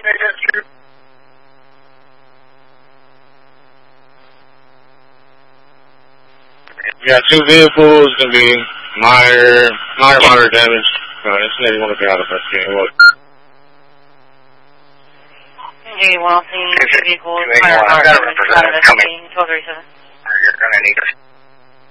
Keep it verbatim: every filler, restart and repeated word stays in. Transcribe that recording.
We got two vehicles, gonna be minor, minor, moderate damage. Uh, this lady wanna be out of her skin. What? Okay, well, the two vehicles, minor, moderate damage, out of the scene, twelve thirty-seven. You're gonna need us.